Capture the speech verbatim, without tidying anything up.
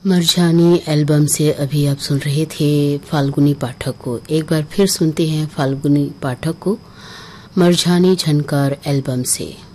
Marjani album से अभी आप सुन रहे थे फाल्गुनी पाठक को। एक बार फिर सुनते हैं फाल्गुनी पाठक को मरजानी झनकार एल्बम से।